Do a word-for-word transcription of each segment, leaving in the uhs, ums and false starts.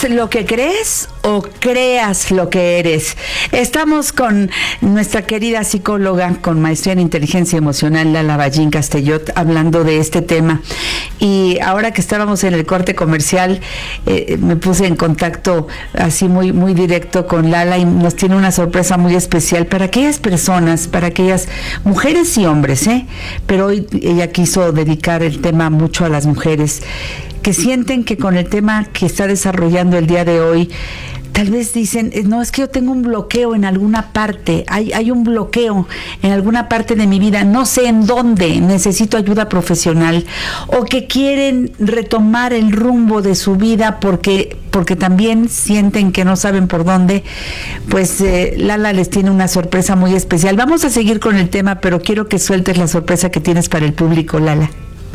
¿Eres lo que crees o creas lo que eres? Estamos con nuestra querida psicóloga con maestría en inteligencia emocional, Lala Ballín Castellot, hablando de este tema. Y ahora que estábamos en el corte comercial, eh, me puse en contacto así muy, muy directo con Lala y nos tiene una sorpresa muy especial para aquellas personas, para aquellas mujeres y hombres, ¿eh? Pero hoy ella quiso dedicar el tema mucho a las mujeres, que sienten que con el tema que está desarrollando el día de hoy, tal vez dicen, no, es que yo tengo un bloqueo en alguna parte, hay, hay un bloqueo en alguna parte de mi vida, no sé en dónde, necesito ayuda profesional, o que quieren retomar el rumbo de su vida porque, porque también sienten que no saben por dónde. Pues eh, Lala les tiene una sorpresa muy especial. Vamos a seguir con el tema, pero quiero que sueltes la sorpresa que tienes para el público, Lala.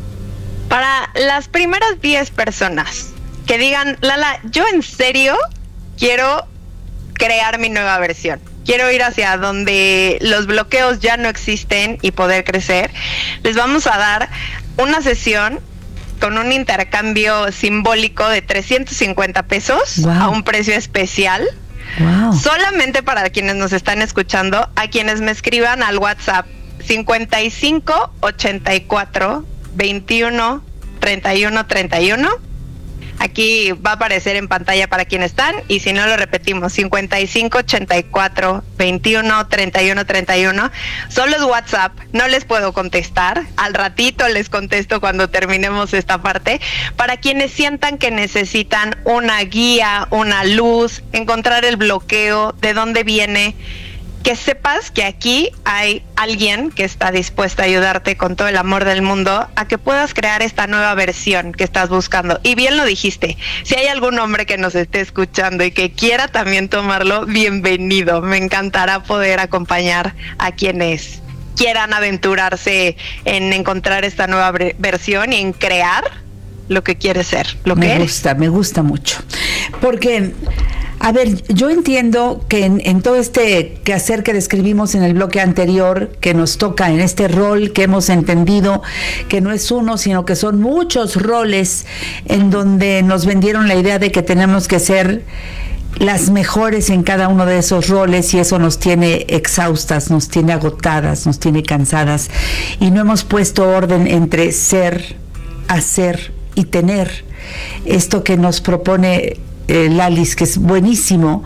Para las primeras diez personas que digan, Lala, yo en serio quiero crear mi nueva versión, quiero ir hacia donde los bloqueos ya no existen y poder crecer, les vamos a dar una sesión con un intercambio simbólico de trescientos cincuenta pesos, wow, a un precio especial. Wow. Solamente para quienes nos están escuchando, a quienes me escriban al WhatsApp cincuenta y cinco ochenta y cuatro veintiuno treinta y uno treinta y uno. Aquí va a aparecer en pantalla para quienes están, y si no lo repetimos, cincuenta y cinco ochenta y cuatro veintiuno treinta y uno treinta y uno. Solo es WhatsApp, no les puedo contestar, al ratito les contesto cuando terminemos esta parte. Para quienes sientan que necesitan una guía, una luz, encontrar el bloqueo, de dónde viene, que sepas que aquí hay alguien que está dispuesto a ayudarte con todo el amor del mundo a que puedas crear esta nueva versión que estás buscando. Y bien lo dijiste, si hay algún hombre que nos esté escuchando y que quiera también tomarlo, bienvenido. Me encantará poder acompañar a quienes quieran aventurarse en encontrar esta nueva versión y en crear lo que quieres ser, lo que eres. Me gusta, me gusta mucho. Porque, a ver, yo entiendo que en, en todo este quehacer que describimos en el bloque anterior, que nos toca en este rol que hemos entendido, que no es uno, sino que son muchos roles en donde nos vendieron la idea de que tenemos que ser las mejores en cada uno de esos roles, y eso nos tiene exhaustas, nos tiene agotadas, nos tiene cansadas, y no hemos puesto orden entre ser, hacer y tener. Esto que nos propone eh, Lalis, que es buenísimo,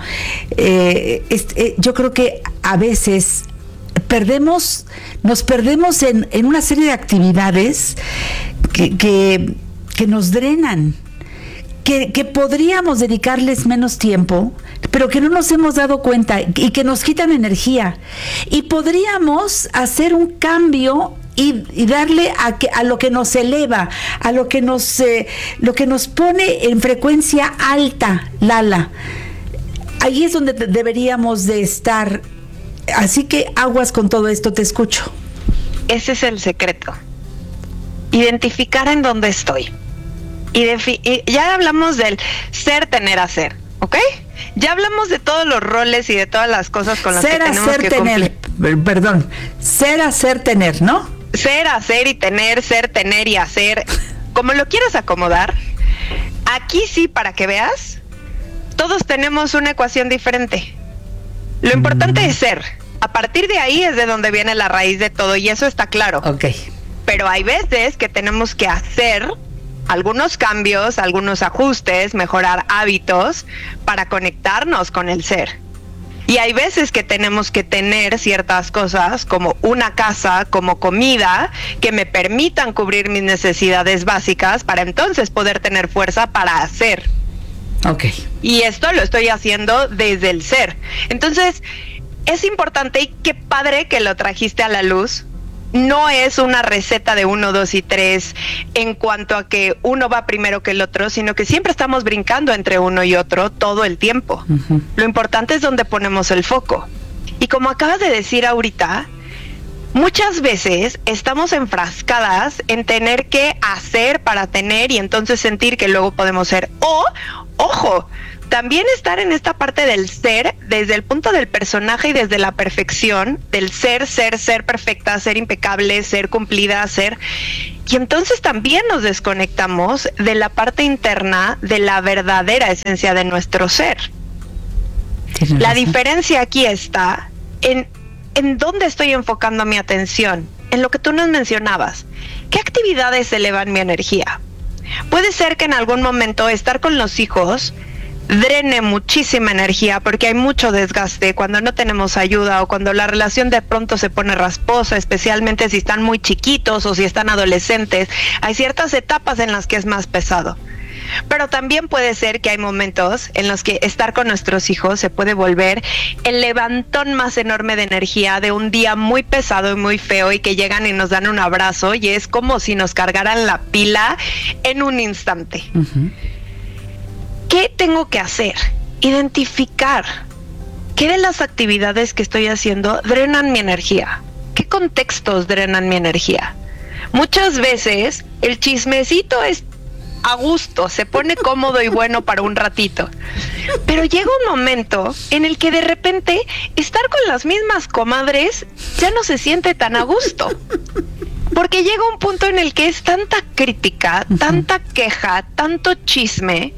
eh, es, eh, yo creo que a veces perdemos, nos perdemos en, en una serie de actividades que, que, que nos drenan, que, que podríamos dedicarles menos tiempo, pero que no nos hemos dado cuenta y que nos quitan energía, y podríamos hacer un cambio Y, y darle a, que, a lo que nos eleva, a lo que nos eh, lo que nos pone en frecuencia alta, Lala. Ahí es donde deberíamos de estar. Así que aguas con todo esto, te escucho. Ese es el secreto. Identificar en dónde estoy. Y, defi- y ya hablamos del ser, tener, hacer, ¿ok? Ya hablamos de todos los roles y de todas las cosas con las ser, que tenemos hacer, que tener, cumplir. Perdón, ser, hacer, tener, ¿no? Ser, hacer y tener, ser, tener y hacer, como lo quieras acomodar. Aquí sí, para que veas, todos tenemos una ecuación diferente. Lo importante mm. es ser. A partir de ahí es de donde viene la raíz de todo, y eso está claro. Ok. Pero hay veces que tenemos que hacer algunos cambios, algunos ajustes, mejorar hábitos para conectarnos con el ser. Y hay veces que tenemos que tener ciertas cosas como una casa, como comida, que me permitan cubrir mis necesidades básicas para entonces poder tener fuerza para hacer. Ok. Y esto lo estoy haciendo desde el ser. Entonces, es importante, y qué padre que lo trajiste a la luz. No es una receta de uno, dos y tres en cuanto a que uno va primero que el otro, sino que siempre estamos brincando entre uno y otro todo el tiempo. Uh-huh. Lo importante es donde ponemos el foco. Y como acabas de decir ahorita, muchas veces estamos enfrascadas en tener que hacer para tener y entonces sentir que luego podemos ser. O, ojo, también estar en esta parte del ser, desde el punto del personaje y desde la perfección, del ser, ser, ser perfecta, ser impecable, ser cumplida, ser... Y entonces también nos desconectamos de la parte interna, de la verdadera esencia de nuestro ser. La razón. Diferencia aquí está en, en dónde estoy enfocando mi atención, en lo que tú nos mencionabas. ¿Qué actividades elevan mi energía? Puede ser que en algún momento estar con los hijos drene muchísima energía porque hay mucho desgaste cuando no tenemos ayuda o cuando la relación de pronto se pone rasposa, especialmente si están muy chiquitos o si están adolescentes. Hay ciertas etapas en las que es más pesado. Pero también puede ser que hay momentos en los que estar con nuestros hijos se puede volver el levantón más enorme de energía de un día muy pesado y muy feo y que llegan y nos dan un abrazo y es como si nos cargaran la pila en un instante. Uh-huh. ¿Qué tengo que hacer? Identificar qué de las actividades que estoy haciendo drenan mi energía. ¿Qué contextos drenan mi energía? Muchas veces el chismecito es a gusto, se pone cómodo y bueno para un ratito. Pero llega un momento en el que de repente estar con las mismas comadres ya no se siente tan a gusto. Porque llega un punto en el que es tanta crítica, tanta queja, tanto chisme,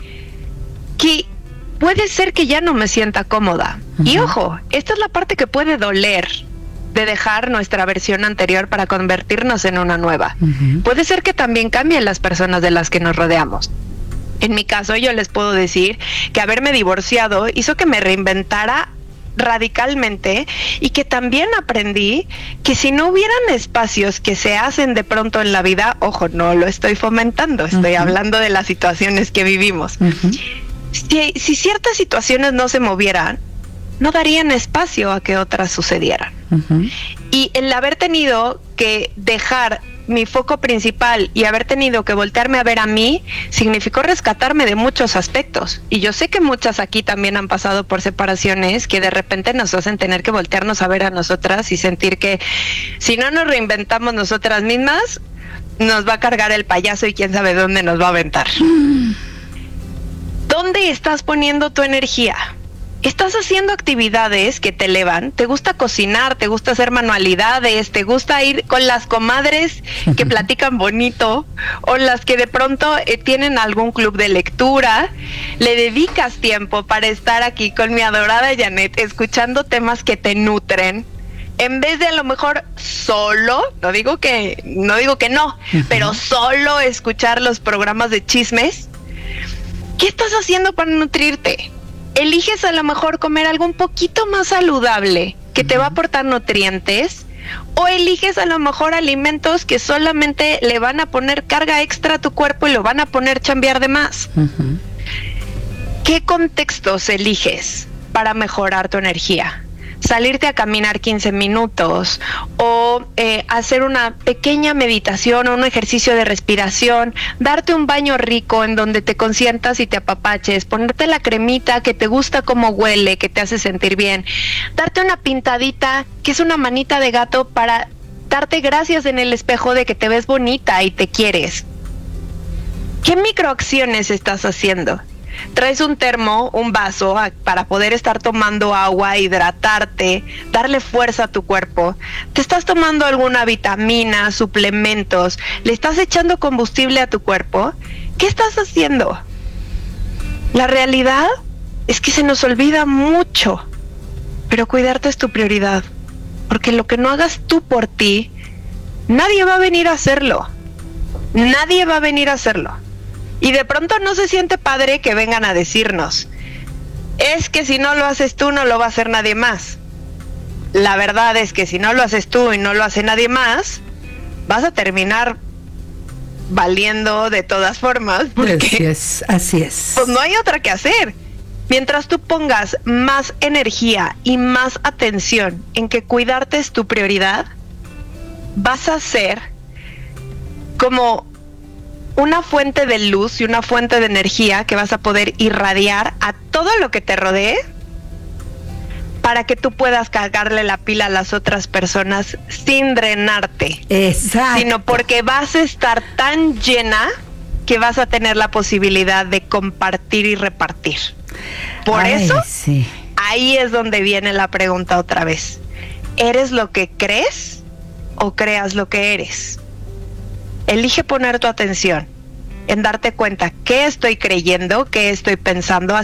que puede ser que ya no me sienta cómoda. Uh-huh. Y ojo, esta es la parte que puede doler de dejar nuestra versión anterior para convertirnos en una nueva. Uh-huh. Puede ser que también cambien las personas de las que nos rodeamos. En mi caso, yo les puedo decir que haberme divorciado hizo que me reinventara radicalmente y que también aprendí que si no hubieran espacios que se hacen de pronto en la vida, ojo, no lo estoy fomentando, estoy uh-huh. hablando de las situaciones que vivimos. Uh-huh. Si, si ciertas situaciones no se movieran, no darían espacio a que otras sucedieran. Uh-huh. Y el haber tenido que dejar mi foco principal y haber tenido que voltearme a ver a mí, significó rescatarme de muchos aspectos. Y yo sé que muchas aquí también han pasado por separaciones que de repente nos hacen tener que voltearnos a ver a nosotras y sentir que si no nos reinventamos nosotras mismas, nos va a cargar el payaso y quién sabe dónde nos va a aventar. Mm. ¿Dónde estás poniendo tu energía? ¿Estás haciendo actividades que te elevan? ¿Te gusta cocinar? ¿Te gusta hacer manualidades? ¿Te gusta ir con las comadres que platican bonito? ¿O las que de pronto eh, tienen algún club de lectura? ¿Le dedicas tiempo para estar aquí con mi adorada Janet, escuchando temas que te nutren? En vez de a lo mejor solo, no digo que no, digo que no, uh-huh. pero solo escuchar los programas de chismes. ¿Qué estás haciendo para nutrirte? Eliges a lo mejor comer algo un poquito más saludable que te va a aportar nutrientes, o eliges a lo mejor alimentos que solamente le van a poner carga extra a tu cuerpo y lo van a poner chambear de más. Uh-huh. ¿Qué contextos eliges para mejorar tu energía? Salirte a caminar quince minutos o eh, hacer una pequeña meditación o un ejercicio de respiración, darte un baño rico en donde te consientas y te apapaches, ponerte la cremita que te gusta cómo huele, que te hace sentir bien, darte una pintadita que es una manita de gato para darte gracias en el espejo de que te ves bonita y te quieres. ¿Qué microacciones estás haciendo? Traes un termo, un vaso a, para poder estar tomando agua, hidratarte, darle fuerza a tu cuerpo. Te estás tomando alguna vitamina, suplementos, le estás echando combustible a tu cuerpo. ¿Qué estás haciendo? La realidad es que se nos olvida mucho, pero cuidarte es tu prioridad, porque lo que no hagas tú por ti, nadie va a venir a hacerlo. Nadie va a venir a hacerlo. Y de pronto no se siente padre que vengan a decirnos, es que si no lo haces tú, no lo va a hacer nadie más. La verdad es que si no lo haces tú y no lo hace nadie más, vas a terminar valiendo de todas formas. Porque, así es, así es. Pues no hay otra que hacer. Mientras tú pongas más energía y más atención en que cuidarte es tu prioridad, vas a ser como una fuente de luz y una fuente de energía que vas a poder irradiar a todo lo que te rodee para que tú puedas cargarle la pila a las otras personas sin drenarte. Exacto. Sino porque vas a estar tan llena que vas a tener la posibilidad de compartir y repartir. Por Ay, eso, sí. ahí es donde viene la pregunta otra vez. ¿Eres lo que crees o creas lo que eres? Elige poner tu atención en darte cuenta qué estoy creyendo, qué estoy pensando